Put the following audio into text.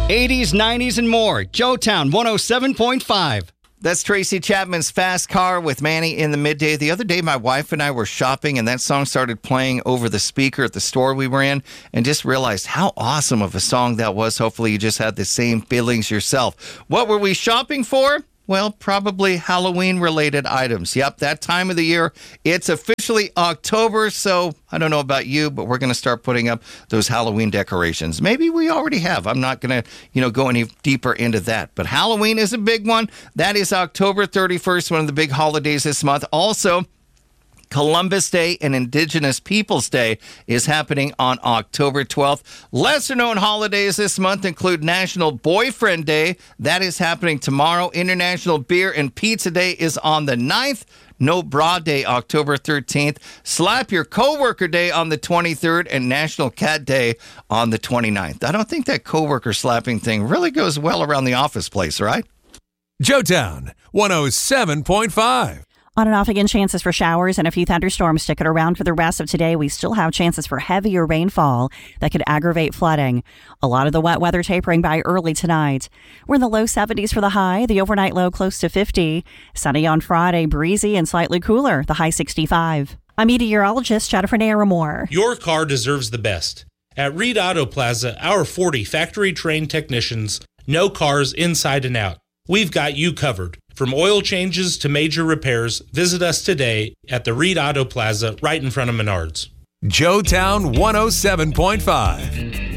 80s, 90s, and more. Joetown 107.5. That's Tracy Chapman's Fast Car with Manny in the midday. The other day, my wife and I were shopping, and that song started playing over the speaker at the store we were in, and just realized how awesome of a song that was. Hopefully, you just had the same feelings yourself. What were we shopping for? Well, probably Halloween-related items. Yep, that time of the year. It's officially October, so I don't know about you, but we're going to start putting up those Halloween decorations. Maybe we already have. I'm not going to, go any deeper into that. But Halloween is a big one. That is October 31st, one of the big holidays this month. Also, Columbus Day and Indigenous Peoples Day is happening on October 12th. Lesser-known holidays this month include National Boyfriend Day. That is happening tomorrow. International Beer and Pizza Day is on the 9th. No Bra Day, October 13th. Slap Your Coworker Day on the 23rd. And National Cat Day on the 29th. I don't think that coworker slapping thing really goes well around the office place, right? Joetown 107.5. On and off again, chances for showers and a few thunderstorms sticking around for the rest of today. We still have chances for heavier rainfall that could aggravate flooding. A lot of the wet weather tapering by early tonight. We're in the low 70s for the high, the overnight low close to 50. Sunny on Friday, breezy and slightly cooler, the high 65. I'm meteorologist Jennifer Naramore. Your car deserves the best. At Reed Auto Plaza, our 40 factory-trained technicians know cars inside and out. We've got you covered. From oil changes to major repairs, visit us today at the Reed Auto Plaza right in front of Menards. Joetown 107.5.